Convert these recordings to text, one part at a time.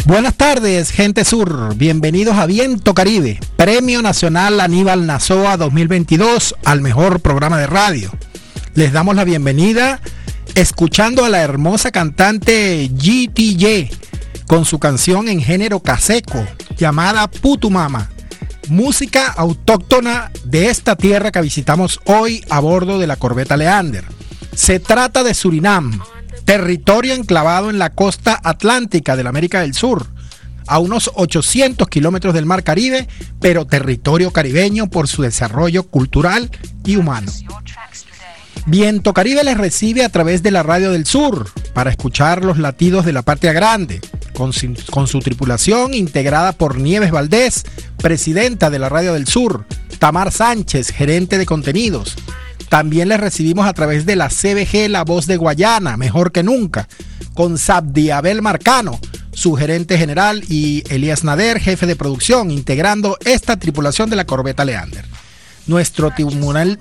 Buenas tardes, gente sur. Bienvenidos a Viento Caribe, Premio Nacional Aníbal Nazoa 2022 al mejor programa de radio. Les damos la bienvenida escuchando a la hermosa cantante GTJ con su canción en género caseco llamada Putumama, música autóctona de esta tierra que visitamos hoy a bordo de la corbeta Leander. Se trata de Surinam, territorio enclavado en la costa atlántica de la América del Sur, a unos 800 kilómetros del Mar Caribe, pero territorio caribeño por su desarrollo cultural y humano. Viento Caribe les recibe a través de la Radio del Sur para escuchar los latidos de la Patria Grande, con su tripulación integrada por Nieves Valdés, presidenta de la Radio del Sur, Tamar Sánchez, gerente de contenidos. También les recibimos a través de la CBG La Voz de Guayana, mejor que nunca, con Sabdiabel Marcano, su gerente general, y Elías Nader, jefe de producción, integrando esta tripulación de la corbeta Leander. Nuestro timonel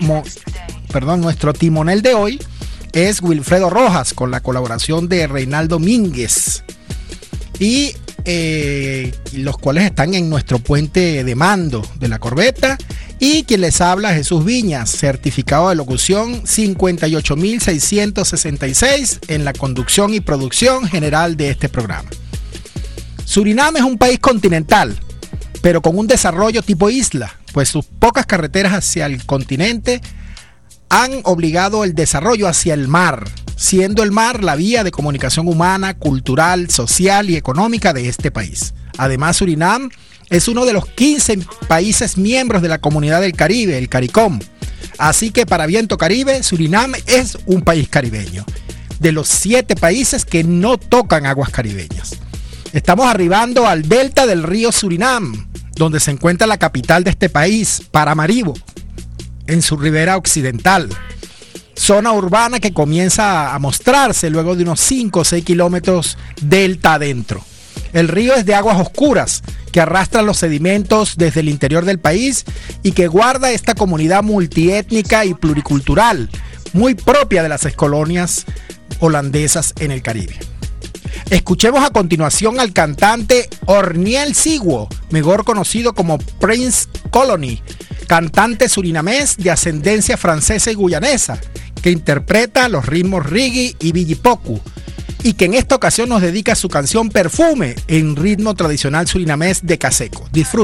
de hoy es Wilfredo Rojas, con la colaboración de Reinaldo Mínguez, y los cuales están en nuestro puente de mando de la corbeta. Y quien les habla, Jesús Viñas, certificado de locución 58.666 en la conducción y producción general de este programa. Surinam es un país continental, pero con un desarrollo tipo isla, pues sus pocas carreteras hacia el continente han obligado el desarrollo hacia el mar, siendo el mar la vía de comunicación humana, cultural, social y económica de este país. Además, Surinam es uno de los 15 países miembros de la Comunidad del Caribe, el CARICOM. Así que para Viento Caribe, Surinam es un país caribeño, de los 7 países que no tocan aguas caribeñas. Estamos arribando al delta del río Surinam, donde se encuentra la capital de este país, Paramaribo, en su ribera occidental. Zona urbana que comienza a mostrarse luego de unos 5 o 6 kilómetros delta adentro. El río es de aguas oscuras que arrastran los sedimentos desde el interior del país y que guarda esta comunidad multiétnica y pluricultural, muy propia de las excolonias holandesas en el Caribe. Escuchemos a continuación al cantante Orniel Sigwo, mejor conocido como Prince Colony, cantante surinamés de ascendencia francesa y guyanesa, que interpreta los ritmos reggae y bijipoku, y que en esta ocasión nos dedica su canción Perfume en ritmo tradicional surinamés de caseco. Disfruten.